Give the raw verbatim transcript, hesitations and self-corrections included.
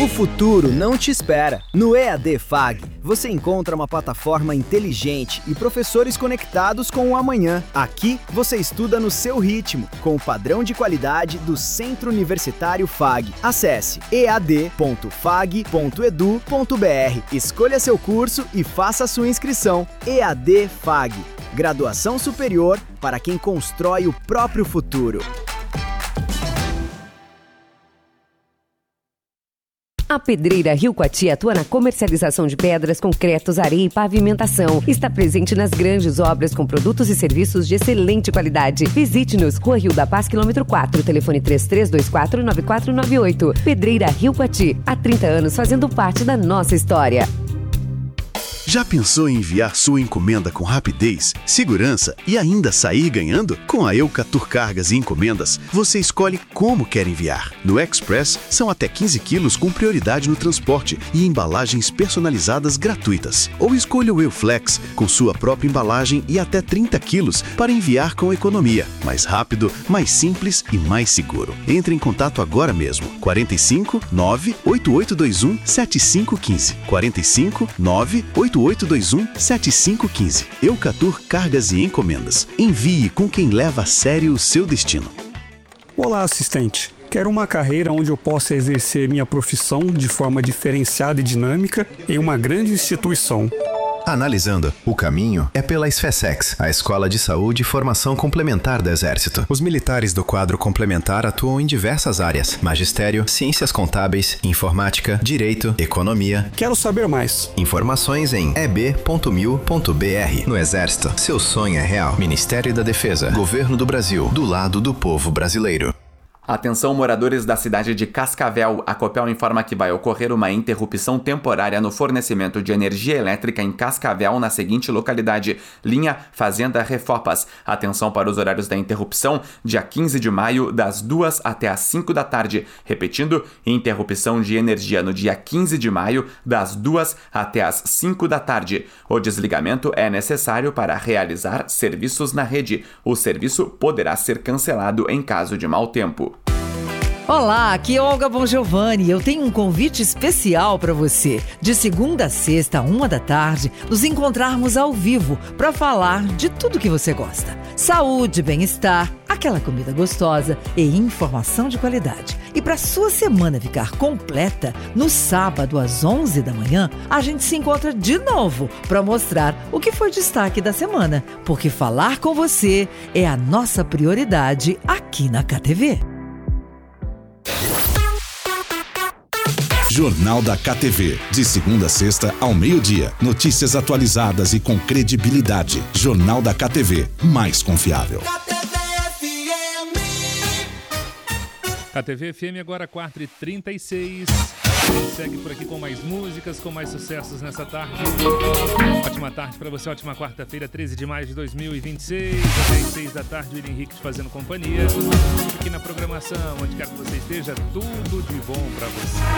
futuro não te espera. No E A D Fag, você encontra uma plataforma inteligente e professores conectados com o amanhã. Aqui, você estuda no seu ritmo, com o padrão de qualidade do Centro Universitário Fag. Acesse e a d ponto fag ponto edu ponto b r, escolha seu curso e faça sua inscrição. E A D Fag, graduação superior para quem constrói o próprio futuro. A Pedreira Rio Coati atua na comercialização de pedras, concretos, areia e pavimentação. Está presente nas grandes obras com produtos e serviços de excelente qualidade. Visite-nos, Rua Rio da Paz, quilômetro quatro, telefone três três dois quatro nove quatro nove oito. Pedreira Rio Coati, há trinta anos fazendo parte da nossa história. Já pensou em enviar sua encomenda com rapidez, segurança e ainda sair ganhando? Com a Eucatur Cargas e Encomendas, você escolhe como quer enviar. No Express, são até quinze quilos com prioridade no transporte e embalagens personalizadas gratuitas. Ou escolha o Euflex, com sua própria embalagem e até trinta quilos para enviar com economia. Mais rápido, mais simples e mais seguro. Entre em contato agora mesmo. quarenta e cinco, nove, oito oito dois um, sete cinco um cinco. quarenta e cinco, nove, oito oito dois um, sete cinco um cinco. Eucatur Cargas e Encomendas. Envie com quem leva a sério o seu destino. Olá, assistente. Quero uma carreira onde eu possa exercer minha profissão de forma diferenciada e dinâmica em uma grande instituição. Analisando, o caminho é pela SFESEX, a Escola de Saúde e Formação Complementar do Exército. Os militares do quadro complementar atuam em diversas áreas: magistério, ciências contábeis, informática, direito, economia. Quero saber mais. Informações em e b ponto mil ponto b r. No Exército, seu sonho é real. Ministério da Defesa, Governo do Brasil, do lado do povo brasileiro. Atenção, moradores da cidade de Cascavel. A Copel informa que vai ocorrer uma interrupção temporária no fornecimento de energia elétrica em Cascavel, na seguinte localidade: linha Fazenda Refopas. Atenção para os horários da interrupção: dia quinze de maio, das duas até as cinco da tarde. Repetindo, interrupção de energia no dia quinze de maio, das duas até as cinco da tarde. O desligamento é necessário para realizar serviços na rede. O serviço poderá ser cancelado em caso de mau tempo. Olá, aqui é Olga Bongiovanni. Eu tenho um convite especial para você. De segunda a sexta, uma da tarde, nos encontrarmos ao vivo para falar de tudo que você gosta. Saúde, bem-estar, aquela comida gostosa e informação de qualidade. E para sua semana ficar completa, no sábado às onze da manhã, a gente se encontra de novo para mostrar o que foi destaque da semana. Porque falar com você é a nossa prioridade aqui na K T V. Jornal da K T V, de segunda a sexta ao meio-dia. Notícias atualizadas e com credibilidade. Jornal da K T V, mais confiável. K T V F M. K T V F M agora quatro e trinta e seis. Segue por aqui com mais músicas, com mais sucessos nessa tarde. Ótima tarde para você, ótima quarta-feira, treze de maio de dois mil e vinte e seis. Até às seis da tarde, o William Henrique te fazendo companhia. Aqui na programação, onde quer que você esteja, tudo de bom para você.